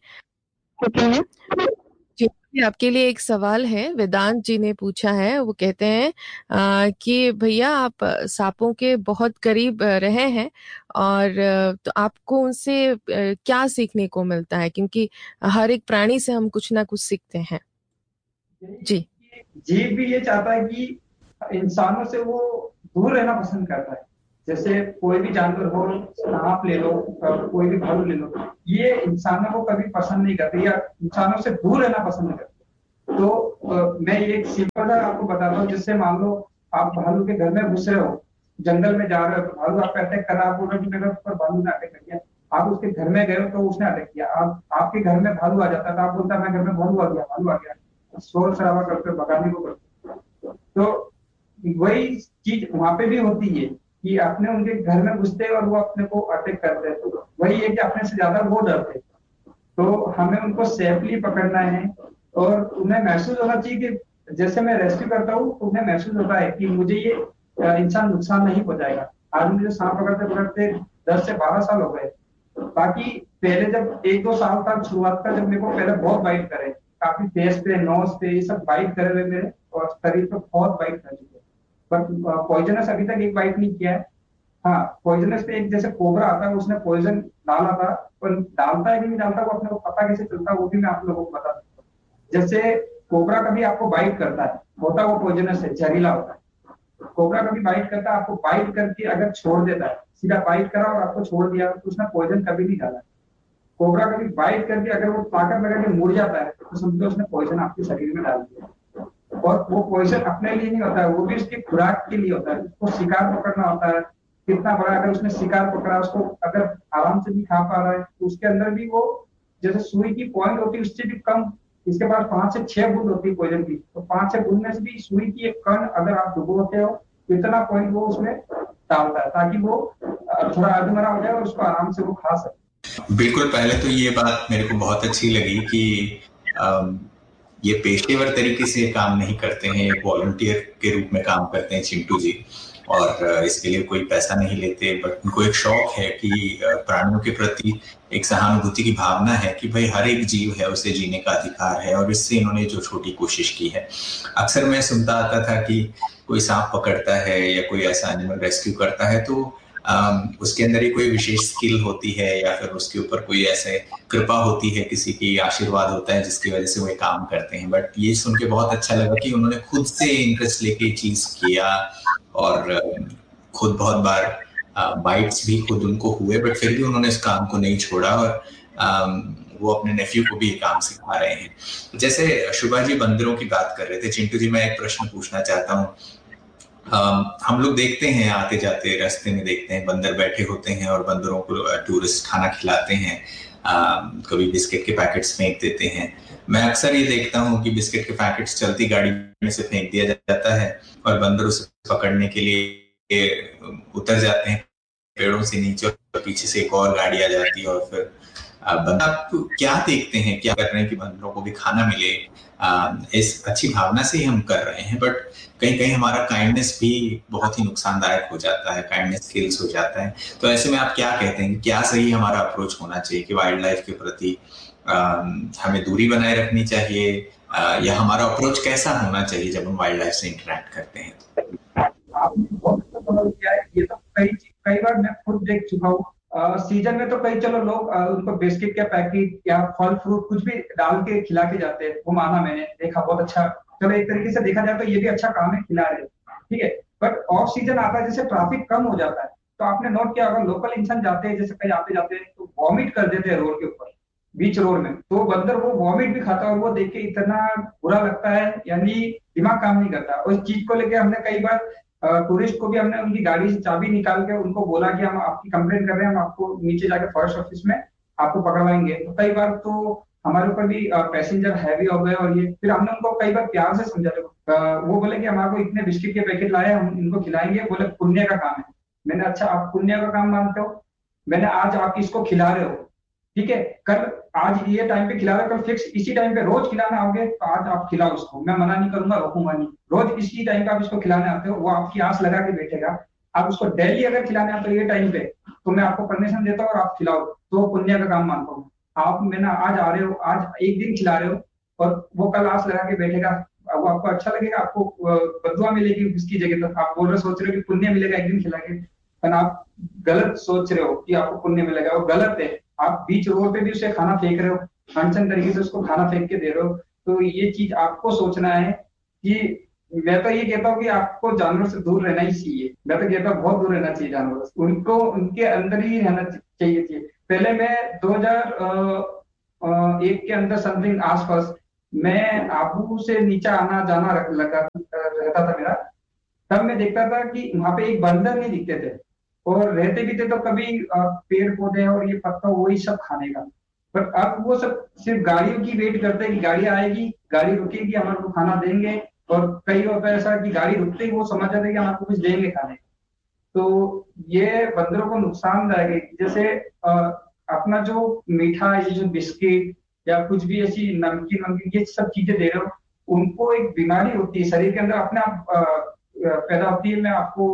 जी, आपके लिए एक सवाल है, वेदांत जी ने पूछा है। वो कहते हैं कि भैया आप सांपों के बहुत करीब रहे हैं, और तो आपको उनसे क्या सीखने को मिलता है, क्योंकि हर एक प्राणी से हम कुछ ना कुछ सीखते हैं। जी, जीव भी ये चाहता है कि इंसानों से वो दूर रहना पसंद करता है। जैसे कोई भी जानवर हो, सांप ले लो, कोई भी भालू ले लो, ये इंसानों को कभी पसंद नहीं करते या इंसानों से दूर रहना पसंद करते। तो मैं ये एक सिंपल सा आपको बताता हूँ। जिससे मान लो आप भालू के घर में घुस रहे हो, जंगल में जा रहे हो, तो भालू आप अटैक कर रहा है, आप बोल रहे हो कि मेरे ऊपर भालू ने अटैक कर दिया। आप उसके घर में गए हो तो उसने अटैक किया। आप आपके घर में भालू आ जाता है तो आप बोलता है मैं घर में भालू आ गया, भालू आ गया, शोर शराबा करते हो, भगाने को करते हो। तो वही चीज वहां पे भी होती है कि अपने उनके घर में घुसते हैं और वो अपने को अटैक करते हैं। तो वही है कि अपने से ज्यादा वो डरते हैं। तो हमें उनको सेफली पकड़ना है और उन्हें महसूस होना चाहिए कि जैसे मैं रेस्क्यू करता हूँ तो उन्हें महसूस होता है कि मुझे ये इंसान नुकसान नहीं पहुंचाएगा। आज मुझे सांप पकड़ते पकड़ते 10 से 12 साल हो गए। बाकी पहले जब 1-2 साल तक शुरुआत का जब मेरे को पहले बहुत बाइट करे, काफी फेस पे नोज पे ये सब बाइट करे हुए मेरे, और शरीर पे बहुत बाइट कर चुके, पर पॉइजनस अभी तक एक बाइट नहीं किया है। हाँ, पॉइजनस पे एक जैसे कोबरा आता है, उसने पॉइजन डाला था, पर डालता है कि नहीं डालता वो अपने को पता कैसे चलता है वो भी मैं आप लोगों को बता सकता हूँ। जैसे कोबरा कभी आपको बाइट करता है, होता है वो पॉइजनस है, जहरीला होता है। कोबरा कभी बाइट करता है, आपको बाइट करके अगर छोड़ देता है, सीधा बाइट करा और आपको छोड़ दिया, तो उसने पॉइजन कभी नहीं डाला। कोबरा कभी बाइट करके अगर वो ताकत लगा के मुड़ जाता है, तो समझो उसने पॉइजन आपके शरीर में डाल दिया। और वो पॉइजन अपने लिए नहीं होता है, वो भी उसकी खुराक के लिए होता है। उसको शिकार पकड़ना होता है, कितना बड़ा अगर उसने शिकार पकड़ा, उसको अगर आराम से भी खा पा रहा है, तो उसके अंदर भी वो जैसे सुई की पॉइंट होती है उससे भी कम, इसके पास 5 से 6 बूंद होती है पॉइजन की, तो 5-6 बूंद में से भी सुई की एक कण अगर आप डुबोते हो, तो इतना पॉइंट वो उसमें डालता है ताकि वो थोड़ा अधमरा हो जाए और उसको आराम से वो खा सके। बिल्कुल, पहले तो ये बात मेरे को बहुत अच्छी लगी कि ये पेशेवर तरीके से काम नहीं करते हैं, एक वॉलंटियर के रूप में काम करते हैं चिंटू जी, और इसके लिए कोई पैसा नहीं लेते, बट उनको एक शौक है कि प्राणियों के प्रति एक सहानुभूति की भावना है कि भाई हर एक जीव है, उसे जीने का अधिकार है, और इससे इन्होंने जो छोटी कोशिश की है। अक्सर मैं सुनता आता था कि कोई सांप पकड़ता है या कोई ऐसा एनिमल रेस्क्यू करता है तो उसके अंदर ही कोई विशेष स्किल होती है या फिर उसके ऊपर कोई ऐसे कृपा होती है, किसी की आशीर्वाद होता है जिसकी वजह से वो काम करते हैं। बट ये सुन के बहुत अच्छा लगा कि उन्होंने खुद से इंटरेस्ट लेके चीज किया, और खुद बहुत बार बाइट्स भी खुद उनको हुए, बट फिर भी उन्होंने इस काम को नहीं छोड़ा, और वो अपने नेफ्यू को भी ये काम सिखा रहे हैं। जैसे शुभा जी बंदरों की बात कर रहे थे, चिंटू जी मैं एक प्रश्न पूछना चाहता हूँ। हम लोग देखते हैं आते जाते रास्ते में देखते हैं बंदर बैठे होते हैं और बंदरों को टूरिस्ट खाना खिलाते हैं, कभी बिस्किट के पैकेट्स फेंक देते हैं। मैं अक्सर ये देखता हूँ कि बिस्किट के पैकेट्स चलती गाड़ी में से फेंक दिया जाता है और बंदर उसे पकड़ने के लिए उतर जाते हैं पेड़ों से नीचे, और पीछे से एक और गाड़ी आ जाती है, और फिर आप क्या देखते हैं, क्या कर रहे हैं कि बंदरों को भी खाना मिले। इस अच्छी भावना से ही हम कर रहे हैं, बट कहीं कहीं हमारा काइंडनेस भी बहुत ही नुकसानदायक हो जाता है, काइंडनेस किल्स हो जाता है। तो ऐसे में आप क्या कहते हैं, क्या सही हमारा अप्रोच होना चाहिए कि वाइल्ड लाइफ के प्रति हमें दूरी बनाए रखनी चाहिए, या हमारा अप्रोच कैसा होना चाहिए जब हम वाइल्ड लाइफ से इंटरेक्ट करते हैं? आपने बहुत अच्छा सवाल किया है। ये तो कई बार मैं खुद देख चुका हूँ। सीजन में तो कई चलो लोग उनको बिस्किट के पैकेट या फल फ्रूट कुछ भी डाल के खिला के जाते हैं, वो माना मैंने देखा, बहुत अच्छा। चलो एक तरीके से देखा जाए तो ये भी अच्छा काम है, खिला रहे, ठीक है। बट ऑफ सीजन आता है, जैसे ट्रैफिक कम हो जाता है, तो आपने नोट किया अगर लोकल इंसान जाते हैं, जैसे कहीं आते जाते हैं तो वॉमिट कर देते हैं रोड के ऊपर, बीच रोड में, तो बंदर वो वॉमिट भी खाता है और वो देख के इतना बुरा लगता है, यानी दिमाग काम नहीं करता। उस चीज को लेके हमने कई बार टूरिस्ट को भी हमने उनकी गाड़ी से चाबी निकाल के उनको बोला कि हम आपकी कंप्लेंट कर रहे हैं, हम आपको नीचे जाके फॉरेस्ट ऑफिस में आपको पकड़वाएंगे। तो कई बार तो हमारे ऊपर भी पैसेंजर हैवी हो गए, और ये फिर हमने उनको कई बार प्यार से समझा। वो बोले कि हमारे को इतने बिस्किट के पैकेट लाए, हम इनको खिलाएंगे। बोले पुण्य का काम है। मैंने अच्छा, आप पुण्य का काम मानते हो, मैंने आज आप इसको खिला रहे हो, ठीक है, कल आज ये टाइम पे खिला रहे हो, कल फिक्स इसी टाइम पे रोज खिलाना आओगे तो आज आप खिलाओ उसको, मैं मना नहीं करूंगा, रोकूंगा नहीं। रोज इसी टाइम पे आप इसको खिलाने आते हो, वो आपकी आस लगा के बैठेगा। आप उसको डेली अगर खिलाने आते हो ये टाइम पे, तो मैं आपको परमिशन देता हूँ और आप खिलाओ, तो पुण्य का काम मानता हूँ। आप मैंने आज आ रहे हो, आज एक दिन खिला रहे हो, और वो कल आस लगा के बैठेगा, वो आपको अच्छा लगेगा, आपको बदुआ मिलेगी उसकी जगह। तो आप बोल रहे सोच रहे हो कि पुण्य मिलेगा एक दिन खिला के, पर आप गलत सोच रहे हो कि आपको पुण्य मिलेगा, वो गलत है। आप बीच रोड पे भी उसे खाना फेंक रहे हो, अनशन तरीके से उसको खाना फेंक के दे रहे हो। तो ये चीज आपको सोचना है कि मैं तो ये कहता हूँ कि आपको जानवर से दूर रहना ही चाहिए। मैं तो कहता हूँ बहुत दूर रहना चाहिए जानवर से, उनको उनके अंदर ही रहना चाहिए। पहले मैं 2001 के अंदर समथिंग आसपास मैं आबू से नीचे आना जाना लगा रहता था मेरा, तब मैं देखता था कि वहां पे एक बंदर नहीं दिखते थे, और रहते भी थे तो कभी पेड़ पौधे और ये पत्ता वही सब खाने का। पर अब वो सब सिर्फ गाड़ियों की वेट करते हैं कि गाड़ी आएगी, गाड़ी रुकेगी, हमारे को खाना देंगे। और कई होता है ऐसा कि गाड़ी रुकते ही वो समझ जाते हैं कि हमारे को कुछ देंगे खाने। तो ये बंदरों को नुकसानदायक है। जैसे अपना जो मीठा, ये जो बिस्किट या कुछ भी ऐसी नमकीन वमकीन ये सब चीजें दे रहे हो, उनको एक बीमारी होती है शरीर के अंदर अपने आप पैदा होती है। मैं आपको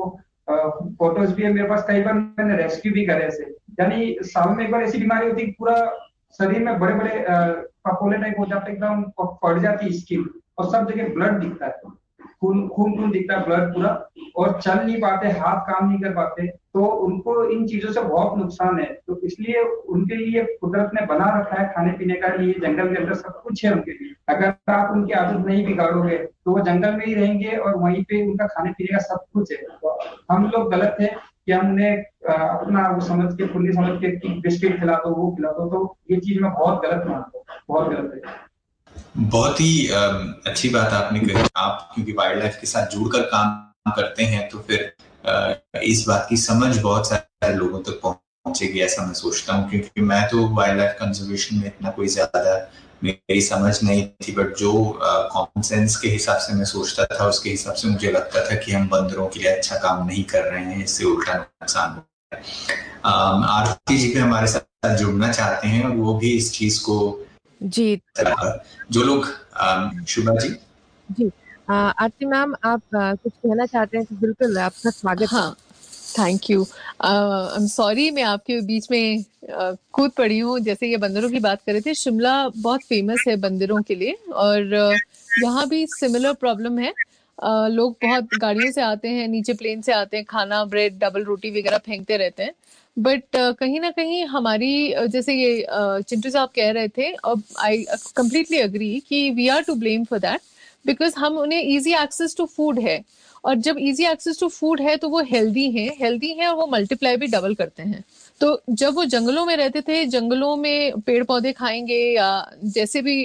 फोटोज भी है मेरे पास, कई बार मैंने रेस्क्यू भी करे ऐसे। यानी साल में एक बार ऐसी बीमारी होती है कि पूरा शरीर में बड़े बड़े पपोले टाइप हो जाते, एकदम फट जाती है स्किन, और सब जगह ब्लड दिखता है, खून खून खून दिखता है, ब्लड पूरा, और चल नहीं पाते, हाथ काम नहीं कर पाते। तो उनको इन चीजों से बहुत नुकसान है। तो इसलिए उनके लिए कुदरत ने बना रखा है खाने पीने का लिए, जंगल के अंदर सब कुछ है उनके लिए। अगर आप उनकी आदत नहीं बिगाड़ोगे तो वो जंगल में ही रहेंगे और वहीं पे उनका खाने पीने का सब कुछ है। तो हम लोग गलत है कि हमने अपना वो समझ के, फुल्ली समझ के कि बिस्किट खिला दो, वो खिला दो, तो ये चीज मैं बहुत गलत मानता हूँ, बहुत गलत है। बहुत ही अच्छी बात आपने कही। आप क्योंकि वाइल्ड लाइफ के साथ जुड़कर काम करते हैं तो फिर इस बात की समझ बहुत सारे लोगों तक पहुंचेगी, ऐसा मैं सोचता हूँ। क्योंकि मैं तो वाइल्ड लाइफ कंजर्वेशन में इतना कोई ज्यादा मेरी समझ नहीं थी, बट जो कॉमन सेंस के हिसाब से मैं सोचता था, उसके हिसाब से मुझे लगता था कि हम बंदरों के लिए अच्छा काम नहीं कर रहे हैं, इससे उल्टा नुकसान हो रहा है। आरती जी भी हमारे साथ जुड़ना चाहते हैं और वो भी इस चीज को जी, जो लोग शुभा जी जी, आरती मैम, आप कुछ कहना चाहते हैं तो बिल्कुल आपका स्वागत है। हाँ, thank you. I am sorry, मैं आपके बीच में कूद पड़ी हूँ। जैसे ये बंदरों की बात कर रहे थे, शिमला बहुत फेमस है बंदरों के लिए, और यहाँ भी सिमिलर प्रॉब्लम है। लोग बहुत गाड़ियों से आते हैं, नीचे प्लेन से आते हैं, खाना, ब्रेड, डबल रोटी वगैरह फेंकते रहते हैं। बट कहीं ना कहीं हमारी जैसे ये चिंटू साहब कह रहे थे, अब आई कंप्लीटली अग्री कि we are to blame for that, because हम उन्हें इजी एक्सेस टू फूड है, और जब इजी एक्सेस टू फूड है तो वो हेल्दी हैं और वो मल्टीप्लाई भी डबल करते हैं। तो जब वो जंगलों में रहते थे, जंगलों में पेड़ पौधे खाएंगे या जैसे भी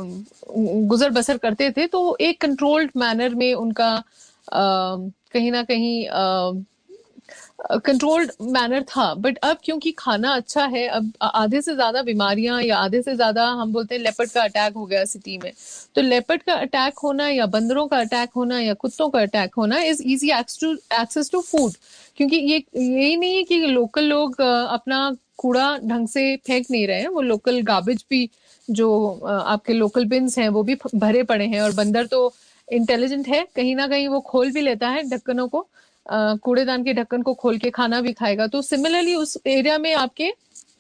गुजर बसर करते थे, तो एक कंट्रोल्ड मैनर में उनका कहीं ना कहीं कंट्रोल्ड मैनर था। बट अब क्योंकि खाना अच्छा है, अब आधे से ज्यादा बीमारियां या आधे से ज्यादा हम बोलते हैं लेपर्ड का अटैक हो गया सिटी में, तो लेपर्ड का अटैक होना या बंदरों का अटैक होना या कुत्तों का अटैक होना is easy access to food. क्योंकि ये यही नहीं है कि लोकल लोग अपना कूड़ा ढंग से फेंक नहीं रहे हैं, वो लोकल गार्बेज भी जो आपके लोकल बिन्स हैं वो भी भरे पड़े हैं, और बंदर तो इंटेलिजेंट है, कहीं ना कहीं वो खोल भी लेता है ढक्कनों को, कूड़ेदान के ढक्कन को खोल के खाना भी खाएगा। तो सिमिलरली उस एरिया में आपके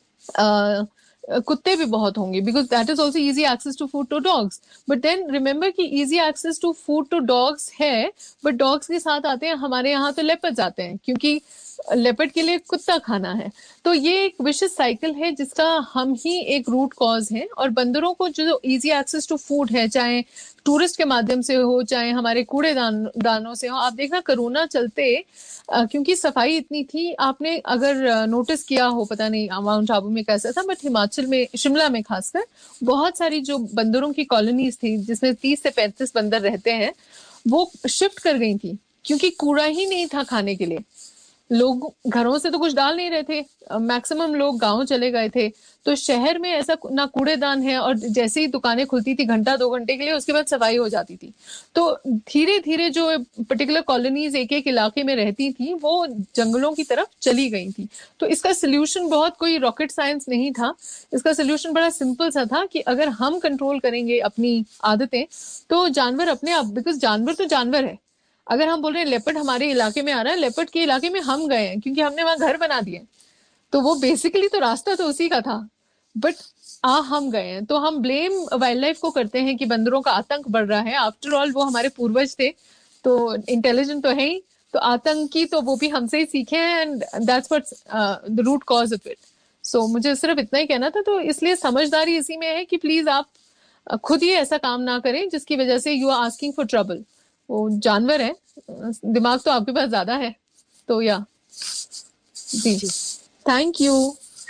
कुत्ते भी बहुत होंगे, because that is also easy access to food to dogs. But then remember कि easy access to food to dogs है, बट डॉग्स के साथ आते हैं हमारे यहाँ तो लेपर्ड्स आते हैं, क्योंकि लेपर्ड के लिए कुत्ता खाना है। तो ये एक विशियस साइकिल है जिसका हम ही एक रूट कॉज है। और बंदरों को जो इजी एक्सेस टू फूड है, चाहे टूरिस्ट के माध्यम से हो, चाहे हमारे दानों से हो, आप देखना कोरोना चलते क्योंकि सफाई इतनी थी, आपने अगर नोटिस किया हो, पता नहीं माउंट आबू में कैसा था, बट हिमाचल में, शिमला में खासकर, बहुत सारी जो बंदरों की कॉलोनीज थी जिसमें 30 से 35 बंदर रहते हैं, वो शिफ्ट कर गई थी, क्योंकि कूड़ा ही नहीं था खाने के लिए। लोग घरों से तो कुछ डाल नहीं रहे थे, मैक्सिमम लोग गांव चले गए थे, तो शहर में ऐसा ना कूड़ेदान है, और जैसे ही दुकानें खुलती थी घंटा 2 घंटे के लिए, उसके बाद सफाई हो जाती थी। तो धीरे धीरे जो पर्टिकुलर कॉलोनीज एक एक इलाके में रहती थी वो जंगलों की तरफ चली गई थी। तो इसका सोल्यूशन बहुत कोई रॉकेट साइंस नहीं था, इसका सोल्यूशन बड़ा सिंपल सा था कि अगर हम कंट्रोल करेंगे अपनी आदतें तो जानवर अपने आप, बिकॉज जानवर तो जानवर है। अगर हम बोल रहे हैं लेपर्ड हमारे इलाके में आ रहा है, लेपर्ड के इलाके में हम गए हैं क्योंकि हमने वहां घर बना दिए, तो वो बेसिकली तो रास्ता तो उसी का था, बट हम गए हैं। तो हम ब्लेम वाइल्ड लाइफ को करते हैं कि बंदरों का आतंक बढ़ रहा है। आफ्टर ऑल वो हमारे पूर्वज थे, तो इंटेलिजेंट तो है ही, तो आतंकी तो वो भी हमसे ही सीखे हैं, and that's what's the root cause of it. सो मुझे सिर्फ इतना ही कहना था। तो इसलिए समझदारी इसी में है कि प्लीज आप खुद ही ऐसा काम ना करें जिसकी वजह से you are asking for trouble. वो जानवर है, दिमाग तो आपके पास ज्यादा है। तो या जी, थैंक यू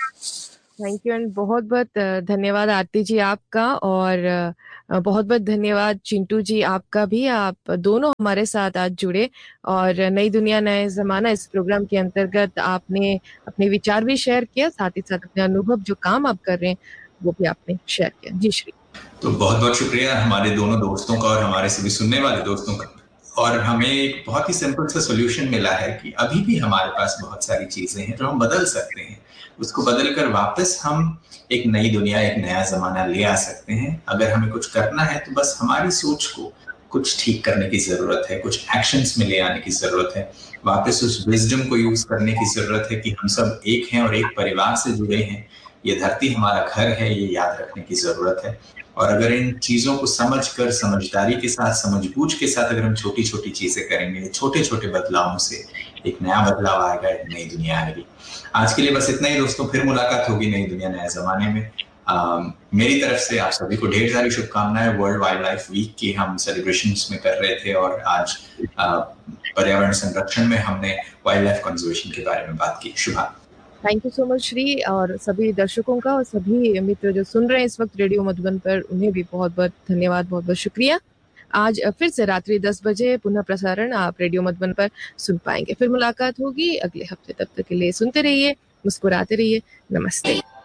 एंड बहुत बहुत धन्यवाद आरती जी आपका, और बहुत बहुत धन्यवाद चिंटू जी आपका भी। आप दोनों हमारे साथ आज जुड़े, और नई दुनिया नया जमाना इस प्रोग्राम के अंतर्गत आपने अपने विचार भी शेयर किया, साथ ही साथ अपने अनुभव, जो काम आप कर रहे हैं वो भी आपने शेयर किया। जी श्री। तो बहुत बहुत शुक्रिया हमारे दोनों दोस्तों का और हमारे सभी सुनने वाले दोस्तों का। और हमें एक बहुत ही सिंपल सा सोल्यूशन मिला है कि अभी भी हमारे पास बहुत सारी चीजें हैं जो हम बदल सकते हैं। उसको बदलकर वापस हम एक नई दुनिया, एक नया जमाना ले आ सकते हैं। अगर हमें कुछ करना है तो बस हमारी सोच को कुछ ठीक करने की जरूरत है, कुछ एक्शंस में ले आने की जरूरत है, वापस उस विजडम को यूज करने की जरूरत है कि हम सब एक हैं और एक परिवार से जुड़े हैं। ये धरती हमारा घर है, ये याद रखने की जरूरत है। और अगर इन चीजों को समझकर, समझदारी के साथ, समझबूझ के साथ अगर हम छोटी छोटी चीजें करेंगे, छोटे छोटे बदलावों से एक नया बदलाव आएगा, एक नई दुनिया आएगी। आज के लिए बस इतना ही दोस्तों, फिर मुलाकात होगी नई दुनिया नए जमाने में। मेरी तरफ से आप सभी को ढेर सारी शुभकामनाएं। वर्ल्ड वाइल्ड लाइफ वीक की हम सेलिब्रेशंस में कर रहे थे और आज पर्यावरण संरक्षण में हमने वाइल्ड लाइफ कंजर्वेशन के बारे में बात की। शुभा, thank you so much Shri, और सभी दर्शकों का और सभी मित्र जो सुन रहे हैं इस वक्त रेडियो मधुबन पर, उन्हें भी बहुत बहुत धन्यवाद, बहुत बहुत शुक्रिया। आज फिर से रात्रि 10 बजे पुनः प्रसारण आप रेडियो मधुबन पर सुन पाएंगे। फिर मुलाकात होगी अगले हफ्ते, तब तक के लिए सुनते रहिए, मुस्कुराते रहिए। नमस्ते।